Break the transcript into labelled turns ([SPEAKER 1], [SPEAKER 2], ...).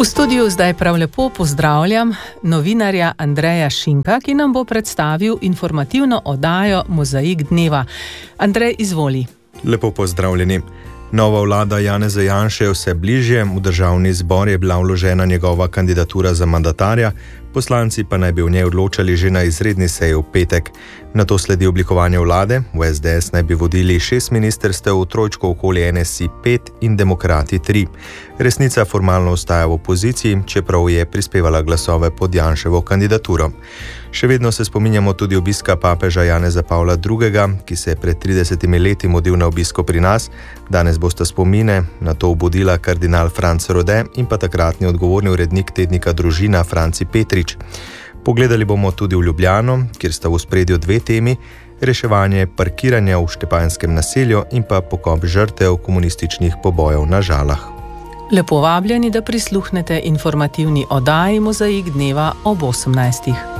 [SPEAKER 1] studiu zdaj prav lepo pozdravljam novinarja Andreja Šinka, ki nam bo predstavil informativno oddajo Mozaik dneva. Andrej, izvoli.
[SPEAKER 2] Lepo pozdravljeni. Nova vlada Janeza Janše vse bližje, v državni zbor je bila vložena njegova kandidatura za mandatarja, poslanci pa naj bi v njej odločali že na izredni seji v petek. Nato sledi oblikovanje vlade, v SDS naj bi vodili 6 ministrstev, v trojčko okoli NSI 5 in Demokrati 3. Resnica formalno ostaja v opoziciji, čeprav je prispevala glasove pod Janševo kandidaturo. Še vedno se spominjamo tudi obiska papeža Janeza Pavla II., ki se je pred 30 leti mudil na obisko pri nas. Danes bosta spomine na to obudila kardinal Franc Rode in pa takratni odgovorni urednik tednika Družina Franci Petrič. Pogledali bomo tudi v Ljubljano, kjer sta v ospredju dve temi: reševanje parkiranja v Štepanjskem naselju in pa pokop žrtev komunističnih pobojev na Žalah.
[SPEAKER 1] Lepo vabljeni, da prisluhnete informativni oddaji Mozaik dneva ob 18.